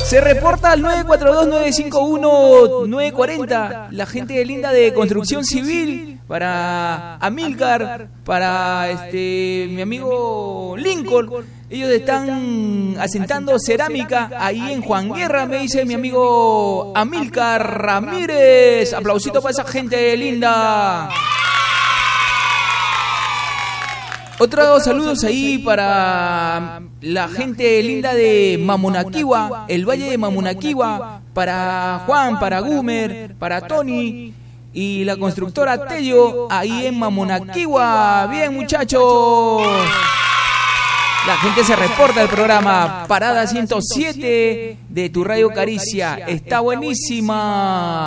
Se reporta al 942-951-940. La gente linda de Construcción Civil. Para Amilcar, para mi amigo Lincoln. Ellos están asentando cerámica ahí en Juan Guerra, me dice mi amigo Amilcar Ramírez. Aplausito para esa gente linda. Otros saludos ahí para la gente linda de Mamunaquiwa, el Valle de Mamunaquiwa, para Juan, para Gumer, para Tony y la constructora Tello ahí en Mamunaquiwa. Bien, muchachos. La gente se reporta al programa Parada 107 de tu Radio Caricia. Está buenísima.